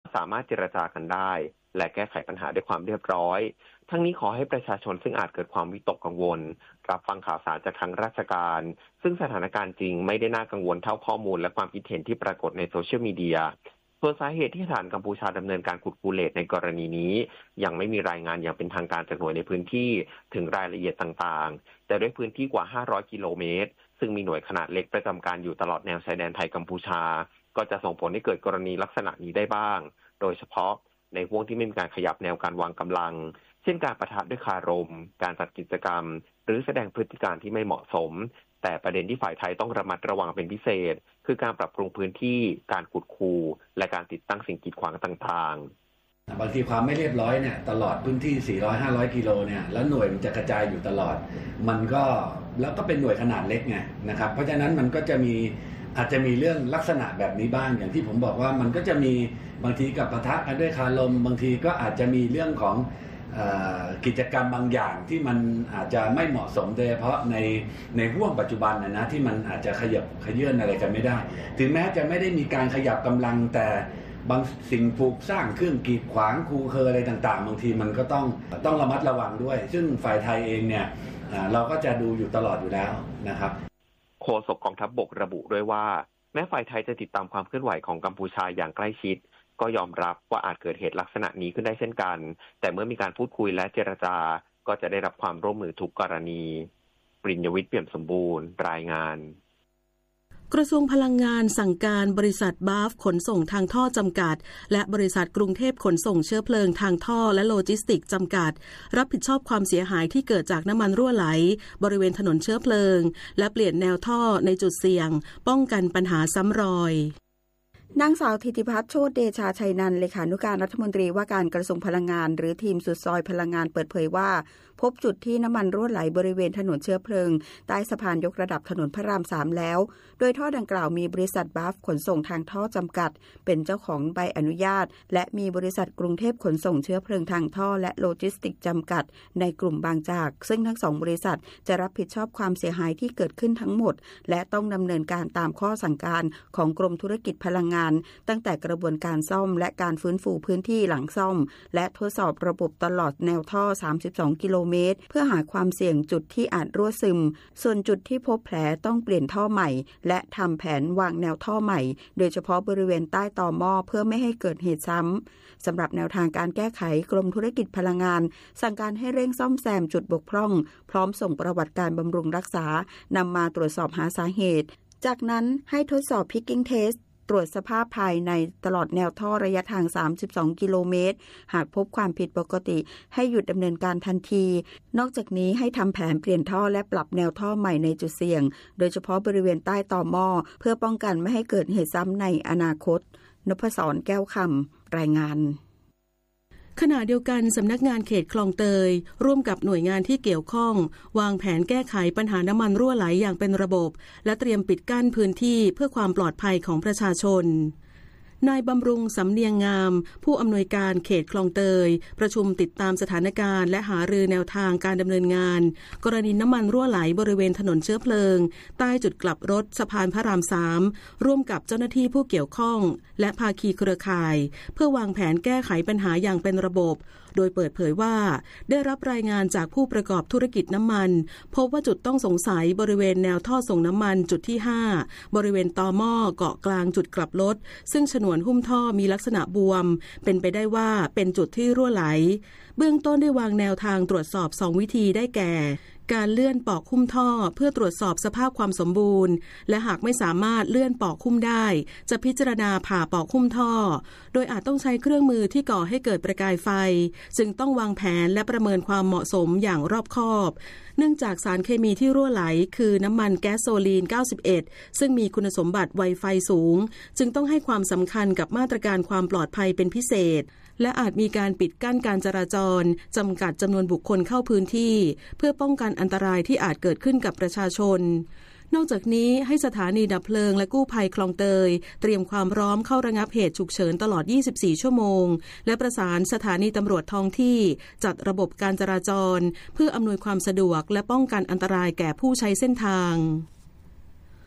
สามารถเจรจากันได้และแก้ไขปัญหาด้วยความเรียบร้อยทั้งนี้ขอให้ประชาชนซึ่งอาจเกิดความวิตกกังวลรับฟังข่าวสารจากทางราชการซึ่งสถานการณ์จริงไม่ได้น่ากังวลเท่าข้อมูลและความคิดเห็นที่ปรากฏในโซเชียลมีเดียส่วนสาเหตุที่ทหารกัมพูชาดำเนินการขุดคูเลตในกรณีนี้ยังไม่มีรายงานอย่างเป็นทางการจากหน่วยในพื้นที่ถึงรายละเอียดต่างๆแต่ด้วยพื้นที่กว่า500กิโลเมตรซึ่งมีหน่วยขนาดเล็กประจำการอยู่ตลอดแนวชายแดนไทยกัมพูชาก็จะส่งผลให้เกิดกรณีลักษณะนี้ได้บ้างโดยเฉพาะในห่วงที่ไม่มีการขยับแนวการวางกำลังเช่นการปะทะด้วยคารมการจัดกิจกรรมหรือแสดงพฤติการที่ไม่เหมาะสมแต่ประเด็นที่ฝ่ายไทยต้องระมัดระวังเป็นพิเศษคือการปรับปรุงพื้นที่การขุดคูและการติดตั้งสิ่งกีดขวางต่างๆบางทีความไม่เรียบร้อยเนี่ยตลอดพื้นที่ 400-500 กิโลเนี่ยแล้วหน่วยมันจะกระจายอยู่ตลอดมันก็แล้วก็เป็นหน่วยขนาดเล็กไงนะครับเพราะฉะนั้นมันก็จะมีอาจจะมีเรื่องลักษณะแบบนี้บ้างอย่างที่ผมบอกว่ามันก็จะมีบางทีกับปะทะกันด้วยคารมบางทีก็อาจจะมีเรื่องของกิจกรรมบางอย่างที่มันอาจจะไม่เหมาะสมโดยเฉพาะในห่วงปัจจุบันนะที่มันอาจจะขยับขยื่นอะไรกันไม่ได้ถึงแม้จะไม่ได้มีการขยับกำลังแต่บางสิ่งปลูกสร้างเครื่องกีดขวางคูเคอะไรต่างๆบางทีมันก็ต้องระมัดระวังด้วยซึ่งฝ่ายไทยเองเนี่ยเราก็จะดูอยู่ตลอดอยู่แล้วนะครับโฆษกกองทัพบกระบุด้วยว่าแม้ฝ่ายไทยจะติดตามความเคลื่อนไหวของกัมพูชาอย่างใกล้ชิดก็ยอมรับว่าอาจเกิดเหตุลักษณะนี้ขึ้นได้เช่นกันแต่เมื่อมีการพูดคุยและเจรจาก็จะได้รับความร่วมมือทุกกรณีปริญญวิทย์เปี่ยมสมบูรณ์รายงานกระทรวงพลังงานสั่งการบริษัทบาฟขนส่งทางท่อจำกัดและบริษัทกรุงเทพขนส่งเชื้อเพลิงทางท่อและโลจิสติกจำกัดรับผิดชอบความเสียหายที่เกิดจากน้ำมันรั่วไหลบริเวณถนนเชื้อเพลิงและเปลี่ยนแนวท่อในจุดเสี่ยงป้องกันปัญหาซ้ำรอยนางสาวธิติพัฒน์โชติเดชาชัยนันท์เลขานุการรัฐมนตรีว่าการกระทรวงพลังงานหรือทีมสุดซอยพลังงานเปิดเผยว่าพบจุดที่น้ำมันรั่วไหลบริเวณถนนเชื้อเพลิงใต้สะพานยกระดับถนนพระราม 3แล้วโดยท่อดังกล่าวมีบริษัทบัฟขนส่งทางท่อจำกัดเป็นเจ้าของใบอนุญาตและมีบริษัทกรุงเทพขนส่งเชื้อเพลิงทางท่อและโลจิสติกจำกัดในกลุ่มบางจากซึ่งทั้งสองบริษัทจะรับผิดชอบความเสียหายที่เกิดขึ้นทั้งหมดและต้องดำเนินการตามข้อสั่งการของกรมธุรกิจพลังงานตั้งแต่กระบวนการซ่อมและการฟื้นฟูพื้นที่หลังซ่อมและทดสอบระบบตลอดแนวท่อ32กิโลเมตรเพื่อหาความเสี่ยงจุดที่อาจรั่วซึมส่วนจุดที่พบแผลต้องเปลี่ยนท่อใหม่และทำแผนวางแนวท่อใหม่โดยเฉพาะบริเวณใต้ต่อหม้อเพื่อไม่ให้เกิดเหตุซ้ำสำหรับแนวทางการแก้ไขกรมธุรกิจพลังงานสั่งการให้เร่งซ่อมแซมจุดบกพร่องพร้อมส่งประวัติการบำรุงรักษานำมาตรวจสอบหาสาเหตุจากนั้นให้ทดสอบ Picking Testตรวจสภาพภายในตลอดแนวท่อระยะทาง32กิโลเมตรหากพบความผิดปกติให้หยุดดำเนินการทันทีนอกจากนี้ให้ทำแผนเปลี่ยนท่อและปรับแนวท่อใหม่ในจุดเสี่ยงโดยเฉพาะบริเวณใต้ต่อหม้อเพื่อป้องกันไม่ให้เกิดเหตุซ้ำในอนาคตนพศรแก้วคำรายงานขณะเดียวกันสำนักงานเขตคลองเตยร่วมกับหน่วยงานที่เกี่ยวข้องวางแผนแก้ไขปัญหาน้ำมันรั่วไหลอย่างเป็นระบบและเตรียมปิดกั้นพื้นที่เพื่อความปลอดภัยของประชาชนนายบำรุงสำเนียงงามผู้อำนวยการเขตคลองเตยประชุมติดตามสถานการณ์และหารือแนวทางการดำเนินงานกรณีน้ำมันรั่วไหลบริเวณถนนเชื้อเพลิงใต้จุดกลับรถสะพานพระราม 3ร่วมกับเจ้าหน้าที่ผู้เกี่ยวข้องและภาคีเครือข่ายเพื่อวางแผนแก้ไขปัญหาอย่างเป็นระบบโดยเปิดเผยว่าได้รับรายงานจากผู้ประกอบธุรกิจน้ำมันพบว่าจุดต้องสงสัยบริเวณแนวท่อส่งน้ำมันจุดที่5บริเวณตอหม้อเกาะกลางจุดกลับรถซึ่งฉนวนหุ้มท่อมีลักษณะบวมเป็นไปได้ว่าเป็นจุดที่รั่วไหลเบื้องต้นได้วางแนวทางตรวจสอบ2วิธีได้แก่การเลื่อนปอกหุ้มท่อเพื่อตรวจสอบสภาพความสมบูรณ์และหากไม่สามารถเลื่อนปอกหุ้มได้จะพิจารณาผ่าปอกหุ้มท่อโดยอาจต้องใช้เครื่องมือที่ก่อให้เกิดประกายไฟจึงต้องวางแผนและประเมินความเหมาะสมอย่างรอบคอบเนื่องจากสารเคมีที่รั่วไหลคือน้ำมันแก๊สโซลีน91ซึ่งมีคุณสมบัติไวไฟสูงจึงต้องให้ความสำคัญกับมาตรการความปลอดภัยเป็นพิเศษและอาจมีการปิดกั้นการจราจรจำกัดจำนวนบุคคลเข้าพื้นที่เพื่อป้องกันอันตรายที่อาจเกิดขึ้นกับประชาชนนอกจากนี้ให้สถานีดับเพลิงและกู้ภัยคลองเตยเตรียมความพร้อมเข้าระงับเหตุฉุกเฉินตลอด24ชั่วโมงและประสานสถานีตำรวจท้องที่จัดระบบการจราจรเพื่ออำนวยความสะดวกและป้องกันอันตรายแก่ผู้ใช้เส้นทาง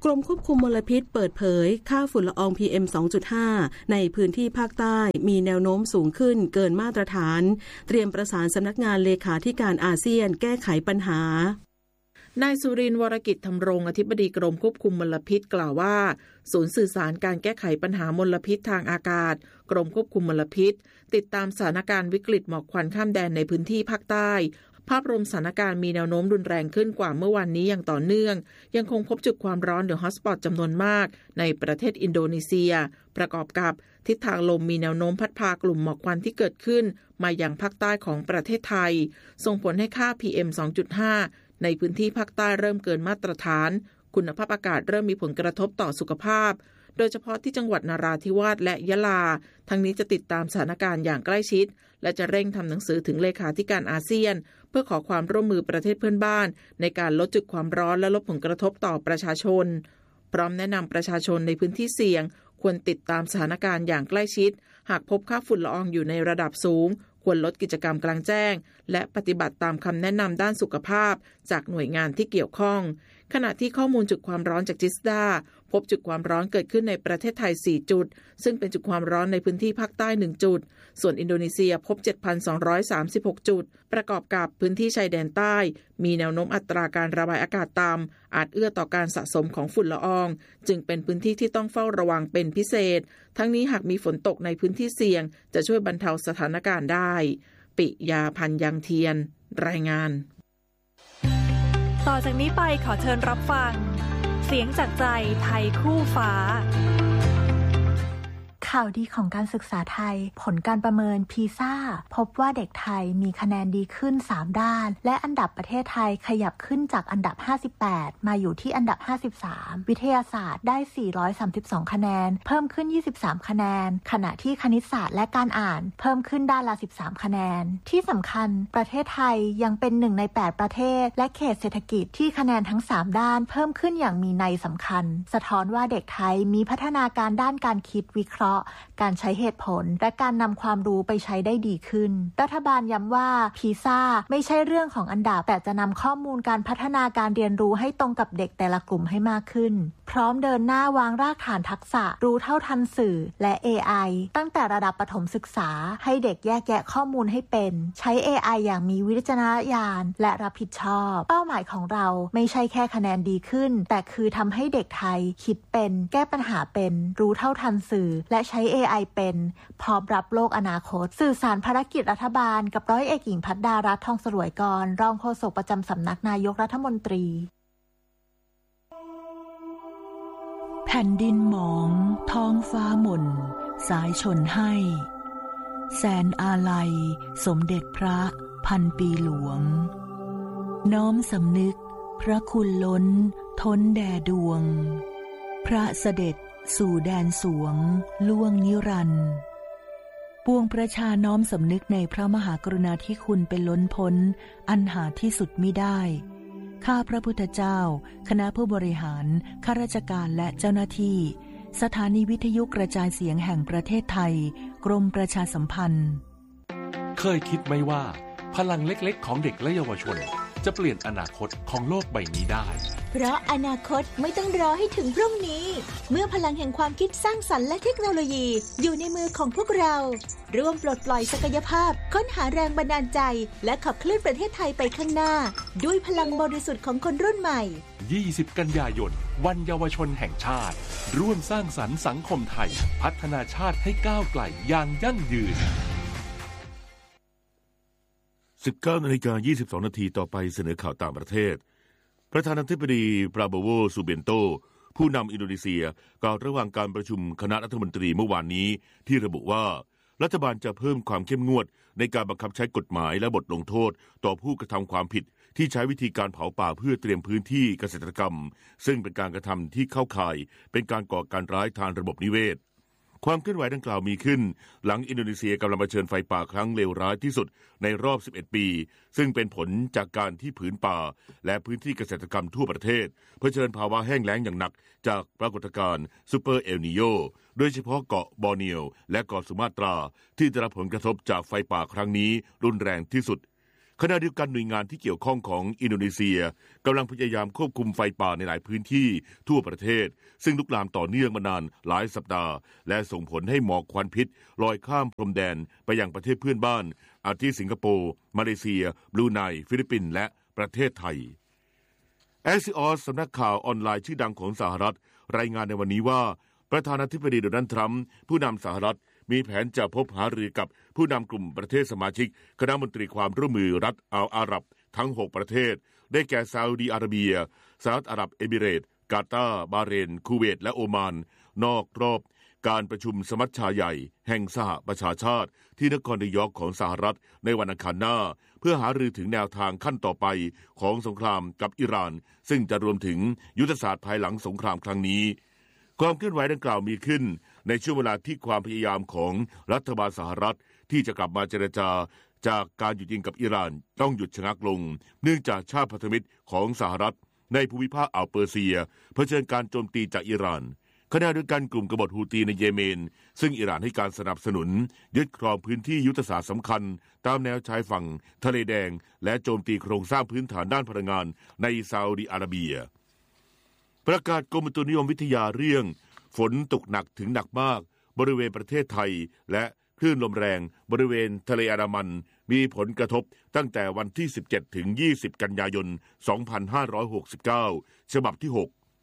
กรมควบคุมมลพิษเปิดเผยค่าฝุ่นละออง PM 2.5 ในพื้นที่ภาคใต้มีแนวโน้มสูงขึ้นเกินมาตรฐานเตรียมประสานสำนักงานเลขาธิการอาเซียนแก้ไขปัญหานายสุรินทร์วรกิจธำรงอธิบดีกรมควบคุมมลพิษกล่าวว่าศูนย์สื่อสารการแก้ไขปัญหามลพิษทางอากาศกรมควบคุมมลพิษติดตามสถานการณ์วิกฤตหมอกควันข้ามแดนในพื้นที่ภาคใต้ภาพรวมสถานการณ์มีแนวโน้มรุนแรงขึ้นกว่าเมื่อวันนี้อย่างต่อเนื่องยังคงพบจุดความร้อนหรือฮอตสปอตจำนวนมากในประเทศอินโดนีเซียประกอบกับทิศทางลมมีแนวโน้มพัดพากลุ่มหมอกควันที่เกิดขึ้นมายังภาคใต้ของประเทศไทยส่งผลให้ค่า PM 2.5 ในพื้นที่ภาคใต้เริ่มเกินมาตรฐานคุณภาพอากาศเริ่มมีผลกระทบต่อสุขภาพโดยเฉพาะที่จังหวัดนราธิวาสและยะลาทั้งนี้จะติดตามสถานการณ์อย่างใกล้ชิดและจะเร่งทำหนังสือถึงเลขาธิการอาเซียนเพื่อขอความร่วมมือประเทศเพื่อนบ้านในการลดจุดความร้อนและลดผลกระทบต่อประชาชนพร้อมแนะนำประชาชนในพื้นที่เสี่ยงควรติดตามสถานการณ์อย่างใกล้ชิดหากพบค่าฝุ่นละอองอยู่ในระดับสูงควรลดกิจกรรมกลางแจ้งและปฏิบัติตามคำแนะนำด้านสุขภาพจากหน่วยงานที่เกี่ยวข้องขณะที่ข้อมูลจุดความร้อนจากจิสดาพบจุดความร้อนเกิดขึ้นในประเทศไทย4จุดซึ่งเป็นจุดความร้อนในพื้นที่ภาคใต้1จุดส่วนอินโดนีเซียพบ 7,236 จุดประกอบกับพื้นที่ชายแดนใต้มีแนวโน้มอัตราการระบายอากาศต่ำอาจเอื้อต่อการสะสมของฝุ่นละอองจึงเป็นพื้นที่ที่ต้องเฝ้าระวังเป็นพิเศษทั้งนี้หากมีฝนตกในพื้นที่เสี่ยงจะช่วยบรรเทาสถานการณ์ได้ปิยาพันธ์ยังเทียนรายงานต่อจากนี้ไปขอเชิญรับฟังเสียงจากใจไทยคู่ฟ้าข่าวดีของการศึกษาไทยผลการประเมินพีซ่าพบว่าเด็กไทยมีคะแนนดีขึ้น3ด้านและอันดับประเทศไทยขยับขึ้นจากอันดับ58มาอยู่ที่อันดับ53วิทยาศาสตร์ได้432คะแนนเพิ่มขึ้น23คะแนนขณะที่คณิตศาสตร์และการอ่านเพิ่มขึ้นด้านละ13คะแนนที่สำคัญประเทศไทยยังเป็น1ใน8ประเทศและเขตเศรษฐกิจที่คะแนนทั้ง3ด้านเพิ่มขึ้นอย่างมีนัยสำคัญสะท้อนว่าเด็กไทยมีพัฒนาการด้านการคิดวิเคราะห์การใช้เหตุผลและการนำความรู้ไปใช้ได้ดีขึ้นรัฐบาลย้ำว่าพีซ่าไม่ใช่เรื่องของอันดับแต่จะนำข้อมูลการพัฒนาการเรียนรู้ให้ตรงกับเด็กแต่ละกลุ่มให้มากขึ้นพร้อมเดินหน้าวางรากฐานทักษะรู้เท่าทันสื่อและ AI ตั้งแต่ระดับประถมศึกษาให้เด็กแยกแยะข้อมูลให้เป็นใช้ AI อย่างมีวิจารณญาณและรับผิดชอบเป้าหมายของเราไม่ใช่แค่คะแนนดีขึ้นแต่คือทำให้เด็กไทยคิดเป็นแก้ปัญหาเป็นรู้เท่าทันสื่อและใช้ AI เป็นพร้อมรับโลกอนาคตสื่อสารภารกิจรัฐบาลกับร้อยเอกหญิงภัทรดารัตน์ทองสรวยกรรองโฆษกประจำสำนักนายกรัฐมนตรีแผ่นดินหมองท้องฟ้าหม่นสายชนให้แสนอาลัยสมเด็จพระพันปีหลวงน้อมสำนึกพระคุณล้นท้นแด่ดวงพระเสด็จสู่แดนสวงล่วงนิรันดร์ปวงประชาน้อมสำนึกในพระมหากรุณาธิคุณเป็นล้นพ้นอันหาที่สุดมิได้ข้าพระพุทธเจ้าคณะผู้บริหารข้าราชการและเจ้าหน้าที่สถานีวิทยุกระจายเสียงแห่งประเทศไทยกรมประชาสัมพันธ์เคยคิดไหมว่าพลังเล็กๆของเด็กและเยาวชนจะเปลี่ยนอนาคตของโลกใบนี้ได้เพราะอนาคตไม่ต้องรอให้ถึงพรุ่งนี้เมื่อพลังแห่งความคิดสร้างสรรค์และเทคโนโลยีอยู่ในมือของพวกเราร่วมปลดปล่อยศักยภาพค้นหาแรงบันดาลใจและขับเคลื่อนประเทศไทยไปข้างหน้าด้วยพลังบริสุทธิ์ของคนรุ่นใหม่ 20กันยายนวันเยาวชนแห่งชาติร่วมสร้างสรรค์สังคมไทยพัฒนาชาติให้ก้าวไกลอย่างยั่งยืน 19:22 น.ต่อไปเสนอข่าวต่างประเทศประธานาธิบดีปราโบโว ซูเบนโตผู้นำอินโดนีเซียกล่าวระหว่างการประชุมคณะรัฐมนตรีเมื่อวานนี้ที่ระบุว่ารัฐบาลจะเพิ่มความเข้มงวดในการบังคับใช้กฎหมายและบทลงโทษต่อผู้กระทำความผิดที่ใช้วิธีการเผาป่าเพื่อเตรียมพื้นที่เกษตรกรรมซึ่งเป็นการกระทำที่เข้าข่ายเป็นการก่อการร้ายทางระบบนิเวศความเคลื่อนไหวดังกล่าวมีขึ้นหลังอินโดนีเซียกำลังเผชิญไฟป่าครั้งเลวร้ายที่สุดในรอบ11ปีซึ่งเป็นผลจากการที่ผืนป่าและพื้นที่เกษตรกรรมทั่วประเทศเผชิญภาวะแห้งแล้งอย่างหนักจากปรากฏการณ์ซูเปอร์เอลนีโญโดยเฉพาะเกาะบอร์เนียวและเกาะสุมาตราที่ได้รับผลกระทบจากไฟป่าครั้งนี้รุนแรงที่สุดขณะเดียวกันหน่วยงานที่เกี่ยวข้องของอินโดนีเซียกำลังพยายามควบคุมไฟป่าในหลายพื้นที่ทั่วประเทศซึ่งลุกลามต่อเนื่องมานานหลายสัปดาห์และส่งผลให้หมอกควันพิษลอยข้ามพรมแดนไปยังประเทศเพื่อนบ้านอาทิสิงคโปร์มาเลเซียบรูไนฟิลิปปินส์และประเทศไทยAxios สำนักข่าวออนไลน์ชื่อดังของสหรัฐรายงานในวันนี้ว่าประธานาธิบดีโดนัลด์ทรัมป์ผู้นำสหรัฐมีแผนจะพบหารือกับผู้นำกลุ่มประเทศสมาชิกคณะมนตรีความร่วมมือรัฐอัลอาหรับทั้ง6ประเทศได้แก่ซาอุดีอาระเบียสหรัฐอาหรับเอมิเรตส์กาตาร์บาห์เรนคูเวตและโอมานนอกรอบการประชุมสมัชชาใหญ่แห่งสหประชาชาติที่นครนิวยอร์กของสหรัฐในวันอังคารหน้าเพื่อหารือถึงแนวทางขั้นต่อไปของสงครามกับอิหร่านซึ่งจะรวมถึงยุทธศาสตร์ภายหลังสงครามครั้งนี้ความเคลื่อนไหวดังกล่าวมีขึ้นในช่วงเวลาที่ความพยายามของรัฐบาลสหรัฐที่จะกลับมาเจรจาจากการหยุดยิงกับอิหร่านต้องหยุดชะงักลงเนื่องจากชาติพันธมิตรของสหรัฐในภูมิภาคอ่าวเปอร์เซียเผชิญการโจมตีจากอิหร่านขณะเดียวกันกลุ่มกบฏฮูตีในเยเมนซึ่งอิหร่านให้การสนับสนุนยึดครองพื้นที่ยุทธศาสตร์สำคัญตามแนวชายฝั่งทะเลแดงและโจมตีโครงสร้างพื้นฐานด้านพลังงานในซาอุดิอาระเบียประกาศกรมอุตุนิยมวิทยาเรื่องฝนตกหนักถึงหนักมากบริเวณประเทศไทยและคลื่นลมแรงบริเวณทะเลอันดามันมีผลกระทบตั้งแต่วันที่17ถึง20กันยายน2569ฉบับที่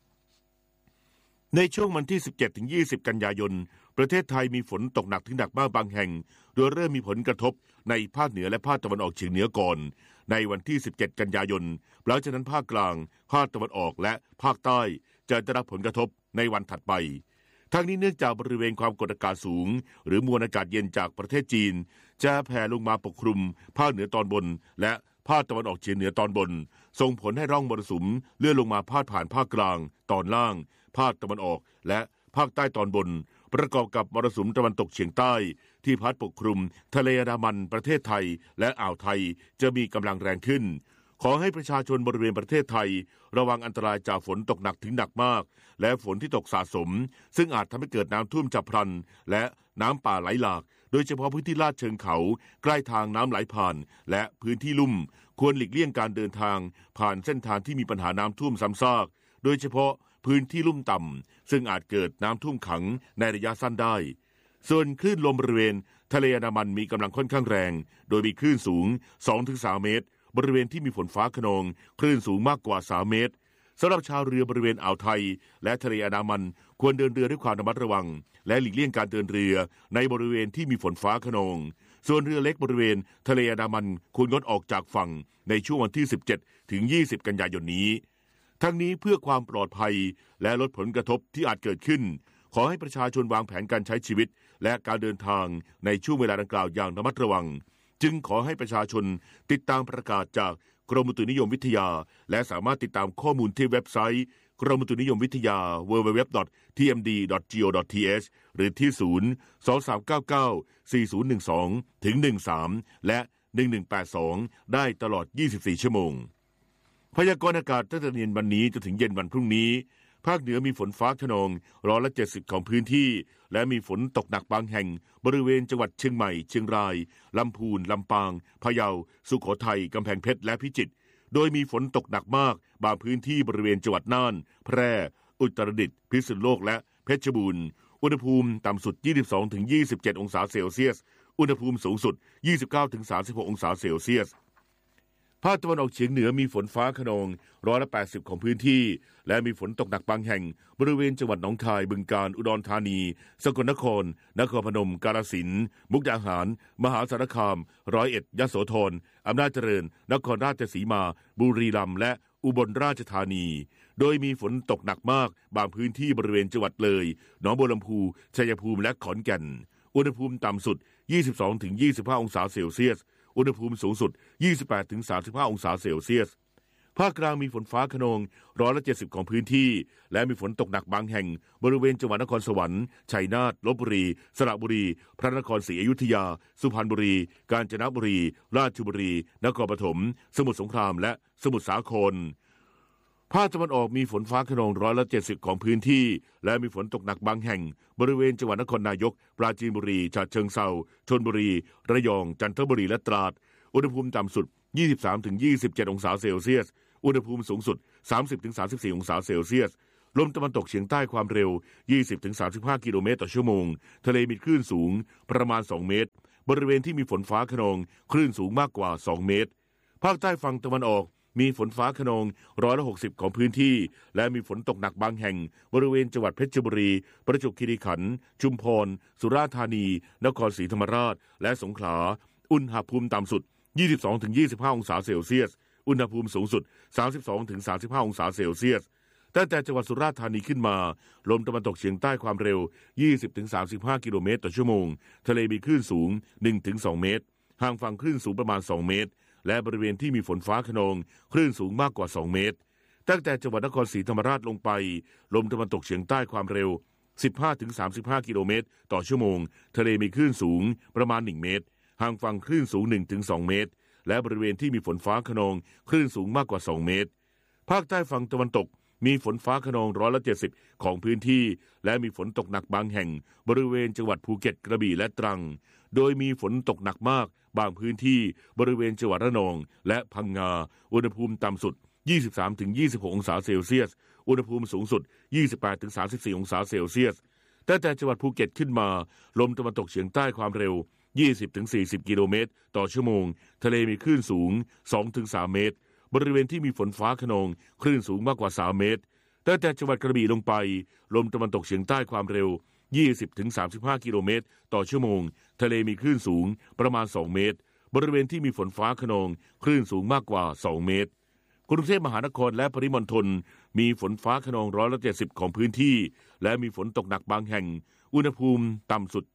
6ในช่วงวันที่17ถึง20กันยายนประเทศไทยมีฝนตกหนักถึงหนักมากบางแห่งโดยเริ่มมีผลกระทบในภาคเหนือและภาคตะวันออกเฉียงเหนือก่อนในวันที่17กันยายนหลังจากนั้นภาคกลางภาคตะวันออกและภาคใต้จะได้รับผลกระทบในวันถัดไปทั้งนี้เนื่องจากบริเวณความกดอากาศสูงหรือมวลอากาศเย็นจากประเทศจีนจะแผ่ลงมาปกคลุมภาคเหนือตอนบนและภาคตะวันออกเฉียงเหนือตอนบนส่งผลให้ร่องมรสุมเลื่อนลงมาพาดผ่านภาคกลางตอนล่างภาคตะวันออกและภาคใต้ตอนบนประกอบกับมรสุมตะวันตกเฉียงใต้ที่พัดปกคลุมทะเลอันดามันประเทศไทยและอ่าวไทยจะมีกำลังแรงขึ้นขอให้ประชาชนบริเวณประเทศไทยระวังอันตรายจากฝนตกหนักถึงหนักมากและฝนที่ตกสะสมซึ่งอาจทำให้เกิดน้ำท่วมฉับพลันและน้ำป่าไหลหลากโดยเฉพาะพื้นที่ลาดเชิงเขาใกล้ทางน้ำไหลผ่านและพื้นที่ลุ่มควรหลีกเลี่ยงการเดินทางผ่านเส้นทางที่มีปัญหาน้ำท่วมซ้ำซากโดยเฉพาะพื้นที่ลุ่มต่ำซึ่งอาจเกิดน้ำท่วมขังในระยะสั้นได้ส่วนคลื่นลมบริเวณทะเลอันดามันมีกำลังค่อนข้างแรงโดยมีคลื่นสูง 2-3 เมตรบริเวณที่มีฝนฟ้าคะนองคลื่นสูงมากกว่า3 เมตรสำหรับชาวเรือบริเวณอ่าวไทยและทะเลอันดามันควรเดินเรือด้วยความระมัดระวังและหลีกเลี่ยงการเดินเรือในบริเวณที่มีฝนฟ้าคะนองส่วนเรือเล็กบริเวณทะเลอันดามันควรงดออกจากฝั่งในช่วงวันที่17ถึง20กันยายนนี้ทั้งนี้เพื่อความปลอดภัยและลดผลกระทบที่อาจเกิดขึ้นขอให้ประชาชนวางแผนการใช้ชีวิตและการเดินทางในช่วงเวลาดังกล่าวอย่างระมัดระวังจึงขอให้ประชาชนติดตามประกาศจากกรมอุตุนิยมวิทยาและสามารถติดตามข้อมูลที่เว็บไซต์กรมอุตุนิยมวิทยา www.tmd.go.th หรือที่023994012-13และ1182ได้ตลอด24ชั่วโมงพยากรณ์อากาศตั้งแต่เย็นวันนี้จนถึงเย็นวันพรุ่งนี้ภาคเหนือมีฝนฟ้าคะนอง70%ของพื้นที่และมีฝนตกหนักบางแห่งบริเวณจังหวัดเชียงใหม่เชียงรายลำพูนลำปางพะเยาสุโขทัยกำแพงเพชรและพิจิตรโดยมีฝนตกหนักมากบางพื้นที่บริเวณจังหวัดน่านแพร่อุตรดิตถ์พิษณุโลกและเพชรบูรณ์อุณหภูมิต่ำสุด 22-27 องศาเซลเซียสอุณหภูมิสูงสุด 29-36 องศาเซลเซียสภาคตะวันออกเฉียงเหนือมีฝนฟ้าคะนอง80%ของพื้นที่และมีฝนตกหนักบางแห่งบริเวณจังหวัดหนองคายบึงกาฬอุดรธานีสกลนครนครพนมกาฬสินธุ์มุกดาหารมหาสารคาม101ยโสธรอำนาจเจริญนครราชสีมาบุรีรัมย์และอุบลราชธานีโดยมีฝนตกหนักมากบางพื้นที่บริเวณจังหวัดเลยหนองบัวลำพูชัยภูมิและขอนแก่นอุณหภูมิต่ำสุด 22-25 องศาเซลเซียสอุณหภูมิสูงสุด 28-35 องศาเซลเซียสภาคกลางมีฝนฟ้าคะนอง70%ของพื้นที่และมีฝนตกหนักบางแห่งบริเวณจังหวัดนครสวรรค์ชัยนาทลพบุรีสระบุรีพระนครศรีอยุธยาสุพรรณบุรีกาญจนบุรีราชบุรีนครปฐมสมุทรสงครามและสมุทรสาครภาคตะวันออกมีฝนฟ้าคะนอง70%ของพื้นที่และมีฝนตกหนักบางแห่งบริเวณจังหวัดนครนายกปราจีนบุรีฉะเชิงเทราชลบุรีระยองจันทบุรีและตราดอุณหภูมิต่ำสุด 23-27 องศาเซลเซียสอุณหภูมิสูงสุด 30-34 องศาเซลเซียสลมตะวันตกเฉียงใต้ความเร็ว 20-35 กิโลเมตรต่อชั่วโมงทะเลมีคลื่นสูงประมาณ2เมตรบริเวณที่มีฝนฟ้าคะนองคลื่นสูงมากกว่า2เมตรภาคใต้ฝั่งตะวันออกมีฝนฟ้าคะนอง160ของพื้นที่และมีฝนตกหนักบางแห่งบริเวณจังหวัดเพชรบุรีประจวบคีรีขันธ์ชุมพรสุราษฎร์ธานีนครศรีธรรมราชและสงขลาอุณหภูมิต่ำสุด 22-25 องศาเซลเซียสอุณหภูมิสูงสุด 32-35 องศาเซลเซียสตั้งแต่จังหวัดสุราษฎร์ธานีขึ้นมาลมตะวันตกเฉียงใต้ความเร็ว 20-35 กิโลเมตรต่อชั่วโมงทะเลมีคลื่นสูง 1-2 เมตรห่างฝั่งคลื่นสูงประมาณ2เมตรและบริเวณที่มีฝนฟ้าคะนองคลื่นสูงมากกว่า2เมตรตั้งแต่จังหวัดนครศรีธรรมราชลงไปลมตะวันตกเฉียงใต้ความเร็ว 15-35 กิโลเมตรต่อชั่วโมงทะเลมีคลื่นสูงประมาณ1เมตรห่างฝั่งคลื่นสูง 1-2 เมตรและบริเวณที่มีฝนฟ้าคะนองคลื่นสูงมากกว่า2เมตรภาคใต้ฝั่งตะวันตกมีฝนฟ้าคะนอง170ของพื้นที่และมีฝนตกหนักบางแห่งบริเวณจังหวัดภูเก็ตกระบี่และตรังโดยมีฝนตกหนักมากบางพื้นที่บริเวณจังหวัดระนองและพังงาอุณหภูมิต่ำสุด 23-26 องศาเซลเซียสอุณหภูมิสูงสุด 28-34 องศาเซลเซียสตั้งแต่จังหวัดภูเก็ตขึ้นมาลมตะวันตกเฉียงใต้ความเร็ว 20-40 กิโลเมตรต่อชั่วโมงทะเลมีคลื่นสูง 2-3 เมตรบริเวณที่มีฝนฟ้าคะนองคลื่นสูงมากกว่า3เมตรตั้งแต่จังหวัดกระบี่ลงไปลมตะวันตกเฉียงใต้ความเร็ว 20-35 กิโลเมตรต่อชั่วโมงทะเลมีคลื่นสูงประมาณ2เมตรบริเวณที่มีฝนฟ้าคะนองคลื่นสูงมากกว่า2เมตรกรุงเทพมหานครและปริมณฑลมีฝนฟ้าคะนอง170ของพื้นที่และมีฝนตกหนักบางแห่งอุณหภูมิต่ำสุด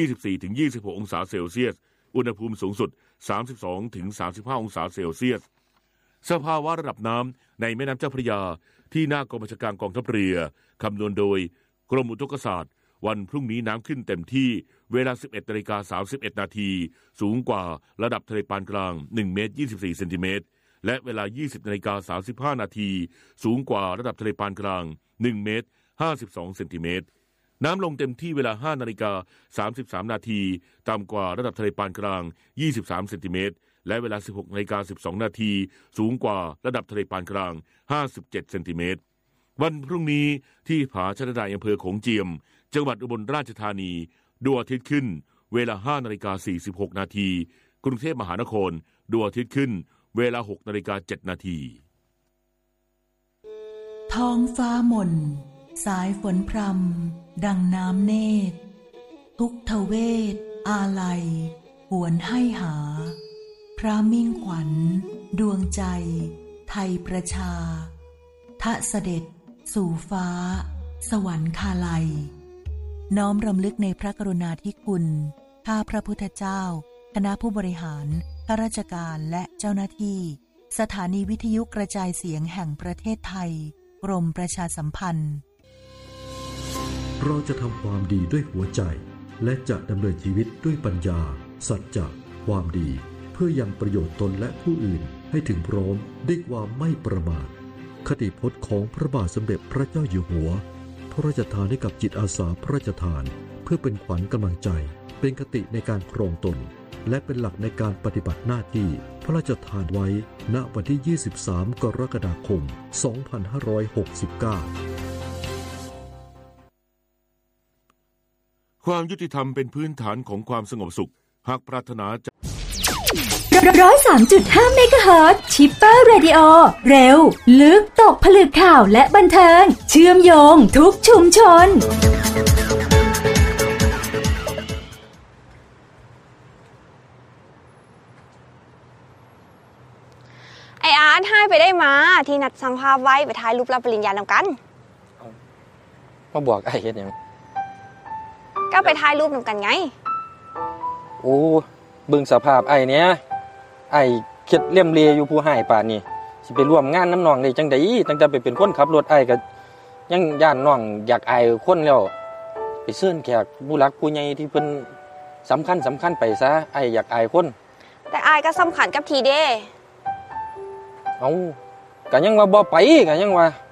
24-26 องศาเซลเซียสอุณหภูมิสูงสุด 32-35 องศาเซลเซียสสภาวะระดับน้ำในแม่น้ำเจ้าพระยาที่หน้ากองบัญชาการกองทัพเรือคำนวณโดยกรมอุทกศาสตร์วันพรุ่งนี้น้ำขึ้นเต็มที่เวลา 11:31 นาทีสูงกว่าระดับทะเลปานกลาง1เมตร24เซนติเมตรและเวลา 20:35 นาทีสูงกว่าระดับทะเลปานกลาง1เมตร52เซนติเมตรน้ำลงเต็มที่เวลา 5:33 นาทีต่ำกว่าระดับทะเลปานกลาง23เซนติเมตรและเวลา 16:12 นาทีสูงกว่าระดับทะเลปานกลาง57เซนติเมตรวันพรุ่งนี้ที่ผาชะไดอำเภอโขงเจียมจังหวัดอุบลราชธานีดวงอาทิตย์ขึ้นเวลา 5:46 นาทีกรุงเทพมหานครดวงอาทิตย์ขึ้นเวลา 6:07 นาทีท้องฟ้าหม่นสายฝนพรำดังน้ำเนตรทุกทเวทอาลัยหวนให้หาพระมิ่งขวัญดวงใจไทยประชาทะเสด็จสู่ฟ้าสวรรคาลัยน้อมรำลึกในพระกรุณาธิคุณข้าพระพุทธเจ้าคณะผู้บริหารข้าราชการและเจ้าหน้าที่สถานีวิทยุกระจายเสียงแห่งประเทศไทยกรมประชาสัมพันธ์เราจะทำความดีด้วยหัวใจและจะดำเนินชีวิตด้วยปัญญาสัจจะความดีเพื่อยังประโยชน์ตนและผู้อื่นให้ถึงพร้อมด้วยความไม่ประมาทคติพจน์ของพระบาทสมเด็จพระเจ้าอยู่หัวพระราชทานให้กับจิตอาสาพระราชทานเพื่อเป็นขวัญกำลังใจเป็นคติในการครองตนและเป็นหลักในการปฏิบัติหน้าที่พระราชทานไว้ณวันที่ 23 กรกฎาคม 2569 ความยุติธรรมเป็นพื้นฐานของความสงบสุขหากปรารถนาจะ 103.5 เมกะเฮิรตซ์ชิปเปอร์เรดิโอเร็วลึกตกผลึกข่าวและบันเทิงเชื่อมโยงทุกชุมชนไออาร์ตให้ไปได้มาที่นัดสังภาพไว้ไปถ่ายรูปรับปริญญานำกันมาบอกไอ้เฮ็ดหยังก็ไปถ่ายรูปนำกันไงโอ้เบิ่งสภาพไอ้เนี้ยไอ้เข็ดเลี่ยมเลอยู่ผู้หายป่านนี้สิไปร่วมงานน้ำน้องได้จังได๋ตั้งแต่ไปเป็นคนขับรถไอ้ก็ยังย่านน้องอยากอายคนแล้วไปเชิญแขกผู้หลักผู้ใหญ่ที่เพิ่นสำคัญไปซะไอ้อยากอายคนแต่อายก็สำคัญกับทีเด้เอ้าก็ยังว่าบ่ไปก็ยังว่า